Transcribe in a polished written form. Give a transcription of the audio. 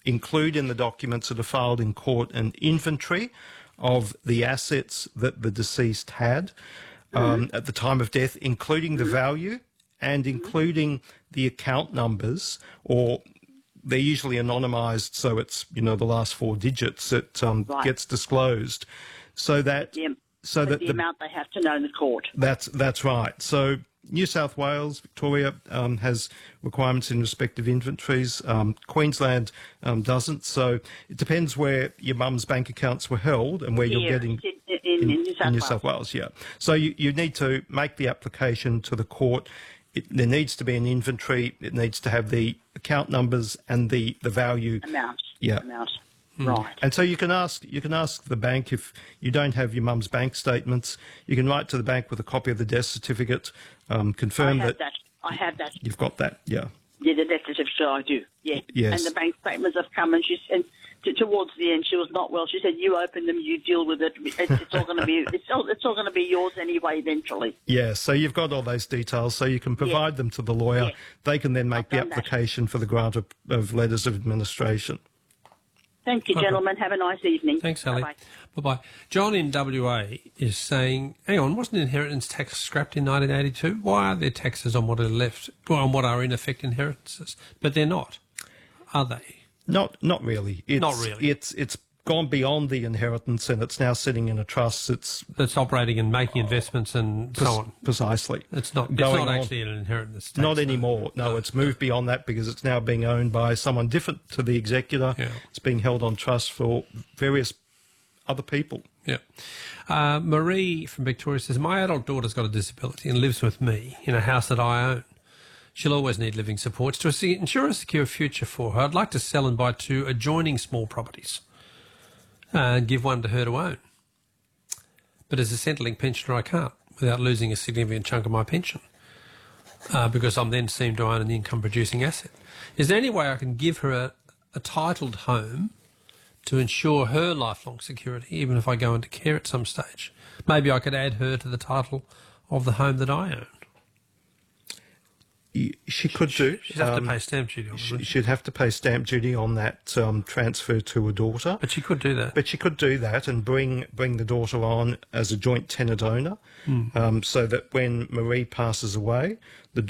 include in the documents that are filed in court an inventory of the assets that the deceased had at the time of death, including the value and including the account numbers, or they're usually anonymised, so it's, the last 4 digits that gets disclosed, so that the amount they have to know in the court. That's right. So New South Wales, Victoria has requirements in respect of inventories. Queensland doesn't. So it depends where your mum's bank accounts were held and where you're getting in New South Wales. Yeah. So you need to make the application to the court. There needs to be an inventory. It needs to have the account numbers and the value amount. Yeah. Amount. Right. And so you can ask the bank, if you don't have your mum's bank statements, you can write to the bank with a copy of the death certificate, confirm that. I have that. You've got that, yeah. Yeah, the death certificate I do. Yeah. Yes. And the bank statements have come, and towards the end she was not well. She said, "You open them, you deal with it. It's all going to be it's all going to be yours anyway eventually." Yeah. So you've got all those details, so you can provide them to the lawyer. Yeah. They can then make the application for the grant of letters of administration. Thank you, gentlemen. Have a nice evening. Thanks, Sally. Bye-bye. John in WA is saying, hang on, wasn't inheritance tax scrapped in 1982? Why are there taxes on what are left, or on what are in effect inheritances? But they're not, are they? Not really. Not really. It's gone beyond the inheritance, and it's now sitting in a trust that's operating and making investments and so on. Precisely. It's not actually an inheritance tax. Not anymore. No, it's moved beyond that because it's now being owned by someone different to the executor. Yeah. It's being held on trust for various other people. Yeah. Marie from Victoria says, my adult daughter's got a disability and lives with me in a house that I own. She'll always need living supports. To ensure a secure future for her, I'd like to sell and buy 2 adjoining small properties and give one to her to own. But as a Centrelink pensioner, I can't without losing a significant chunk of my pension because I'm then seen to own an income-producing asset. Is there any way I can give her a titled home to ensure her lifelong security, even if I go into care at some stage? Maybe I could add her to the title of the home that I own. She could do. She'd have to pay stamp duty. She'd have to pay stamp duty on that transfer to a daughter. But she could do that. But she could do that and bring the daughter on as a joint tenant owner, so that when Marie passes away, the